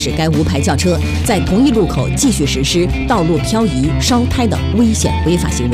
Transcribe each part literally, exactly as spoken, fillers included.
使该无牌轿车在同一路口继续实施道路漂移、烧胎的危险违法行为。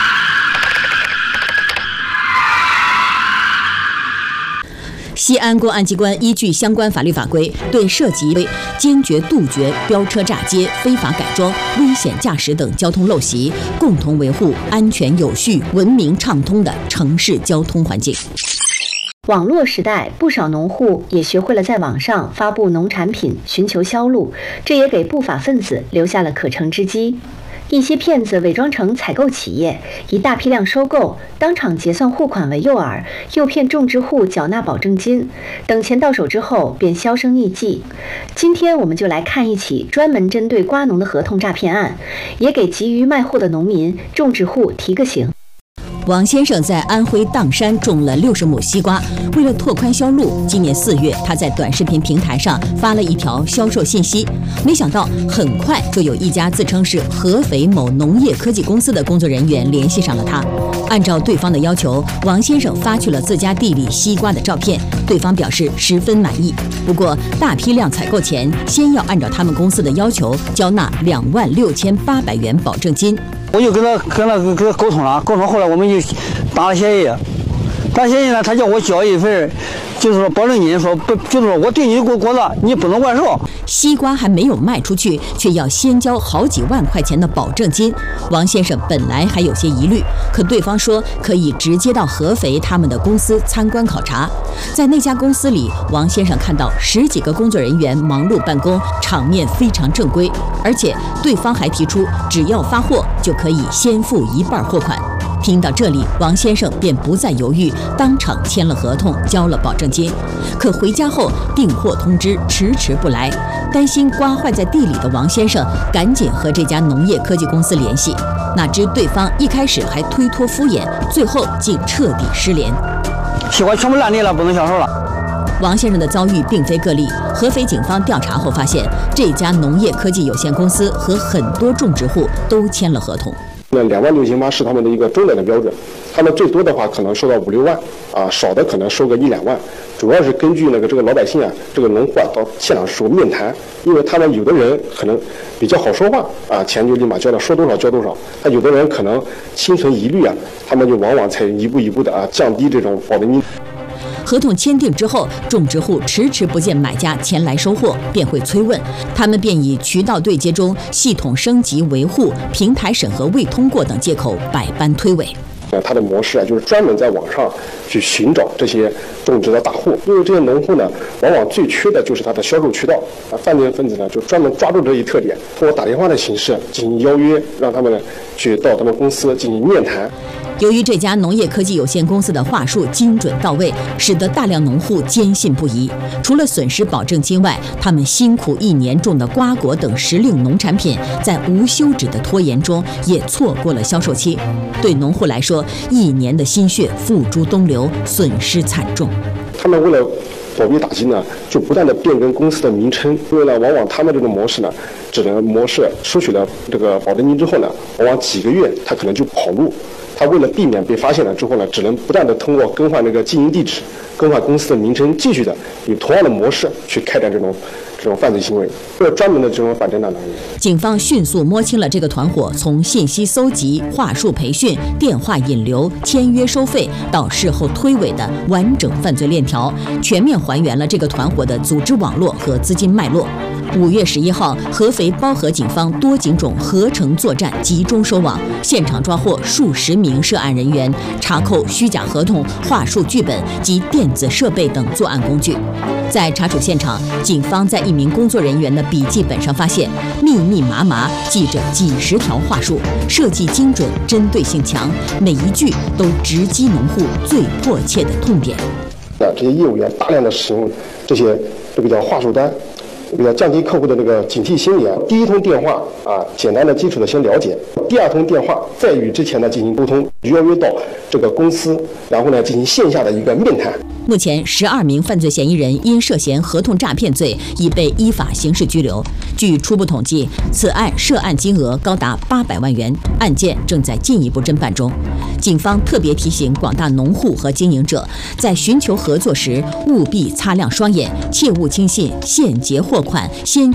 西安公安机关依据相关法律法规，对涉及坚决杜绝飙车炸街、非法改装、危险驾驶等交通陋习，共同维护安全有序、文明畅通的城市交通环境。 网络时代，不少农户也学会了在网上发布农产品，寻求销路，这也给不法分子留下了可乘之机。一些骗子伪装成采购企业，以大批量收购、当场结算货款为诱饵，诱骗种植户缴纳保证金，等钱到手之后便销声匿迹。今天我们就来看一起专门针对瓜农的合同诈骗案，也给急于卖货的农民、种植户提个醒。 王先生在安徽砀山种了六十亩西瓜，为了拓宽销路，今年四月他在短视频平台上发了一条销售信息，没想到很快就有一家自称是合肥某农业科技公司的工作人员联系上了他。按照对方的要求，王先生发去了自家地里西瓜的照片，对方表示十分满意。不过大批量采购前，先要按照他们公司的要求交纳两万六千八百元保证金。 我就跟他跟他跟他沟通了，沟通后来我们就打了协议，打协议呢，他叫我交一份，就是说保证金，说不就是说我对你果果子你不能怪售。 西瓜还没有卖出去，却要先交好几万块钱的保证金。王先生本来还有些疑虑，可对方说可以直接到合肥他们的公司参观考察。在那家公司里，王先生看到十几个工作人员忙碌办公，场面非常正规，而且对方还提出只要发货就可以先付一半货款。听到这里，王先生便不再犹豫，当场签了合同，交了保证金。可回家后，订货通知迟迟不来，担心瓜坏在地里的王先生赶紧和这家农业科技公司联系，哪知对方一开始还推脱敷衍，最后竟彻底失联。 西瓜全部烂地了，不能销售了。 王先生的遭遇并非个例，合肥警方调查后发现，这家农业科技有限公司和很多种植户都签了合同。 那两万六千八是他们的一个中等的标准，他们最多的话可能收到五六万啊，少的可能收个一两万，主要是根据那个这个老百姓啊，这个农户啊到现场时候面谈，因为他们有的人可能比较好说话啊，钱就立马交了，说多少交多少。他有的人可能心存疑虑啊，他们就往往才一步一步的啊降低这种保证金。 合同签订之后，种植户迟迟不见买家前来收货，便会催问，他们便以渠道对接中系统升级维护、平台审核未通过等借口百般推诿。 呃，他的模式啊，就是专门在网上去寻找这些种植的大户，因为这些农户呢，往往最缺的就是他的销售渠道啊。犯罪分子呢，就专门抓住这一特点，通过打电话的形式进行邀约，让他们呢去到他们公司进行面谈。 由于这家农业科技有限公司的话术精准到位，使得大量农户坚信不疑。除了损失保证金外，他们辛苦一年种的瓜果等时令农产品，在无休止的拖延中也错过了销售期。对农户来说，一年的心血付诸东流，损失惨重。 他们为了躲避打击呢，就不断的变更公司的名称，因为呢，往往他们这种模式呢，只能模式收取了这个保证金之后呢，往往几个月他可能就跑路。他为了避免被发现了之后呢，只能不断的通过更换这个经营地址、更换公司的名称，继续的以同样的模式去开展这种这种犯罪行为，这专门的这种反侦查能力。 警方迅速摸清了这个团伙从信息搜集、话术培训、电话引流、签约收费到事后推诿的完整犯罪链条，全面还原了这个团伙的组织网络和资金脉络。五月十一号，合肥包河警方多警种合成作战，集中收网，现场抓获数十名涉案人员，查扣虚假合同、话术剧本及电子设备等作案工具。在查处现场，警方在一名工作人员的笔记本上发现，密密麻麻记着几十条话术，设计精准，针对性强，每一句都直击农户最迫切的痛点。 啊，这些业务员大量的使用这些这个叫话术单。这个降低客户的这个警惕心理啊，第一通电话啊，简单的基础的先了解，第二通电话再与之前呢进行沟通，邀约到这个公司，然后呢进行线下的一个面谈。 目前，十二名犯罪嫌疑人因涉嫌合同诈骗罪已被依法刑事拘留。据初步统计，此案涉案金额高达八百万元，案件正在进一步侦办中。警方特别提醒广大农户和经营者，在寻求合作时务必擦亮双眼，切勿轻信现结货款、先